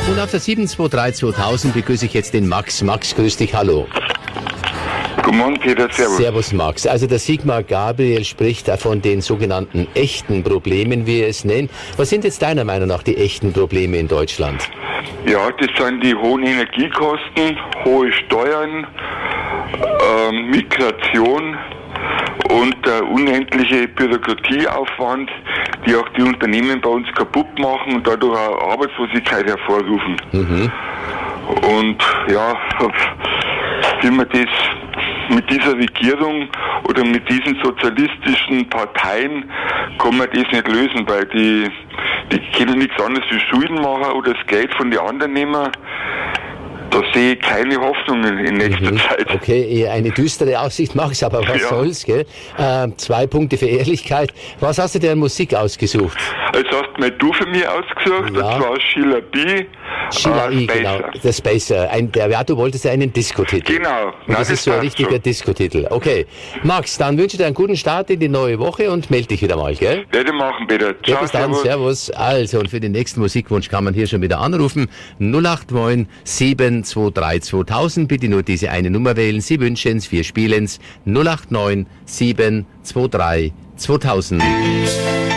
Und auf der 7232000 begrüße ich jetzt den Max. Max, grüß dich, hallo. Guten Morgen, Peter, servus. Servus, Max. Also der Sigmar Gabriel spricht von den sogenannten echten Problemen, wie er es nennt. Was sind jetzt deiner Meinung nach die echten Probleme in Deutschland? Ja, das sind die hohen Energiekosten, hohe Steuern, Migration und der unendliche Bürokratieaufwand, die auch die Unternehmen bei uns kaputt machen und dadurch auch Arbeitslosigkeit hervorrufen. Und ja, wie man das mit dieser Regierung oder mit diesen sozialistischen Parteien kann man das nicht lösen, weil die können nichts anderes wie Schulden machen oder das Geld von den anderen nehmen. Da sehe ich keine Hoffnungen in nächster Zeit. Okay, eher eine düstere Aussicht, Max, aber was soll's, gell? 2 Punkte für Ehrlichkeit. Was hast du dir an Musik ausgesucht? Jetzt hast du mal du für mich ausgesucht, und zwar Sheila B. Sheila E, genau, der Spacer. Du wolltest ja einen Disco-Titel. Genau. Und das ist so ein richtiger Disco-Titel. Okay. Max, dann wünsche ich dir einen guten Start in die neue Woche und melde dich wieder mal, gell? Werde machen, bitte. Ciao, ja, bis dann, servus. Also, und für den nächsten Musikwunsch kann man hier schon wieder anrufen. 089 723 2000. Bitte nur diese eine Nummer wählen. Sie wünschen es, wir spielen es. 089 723 2000.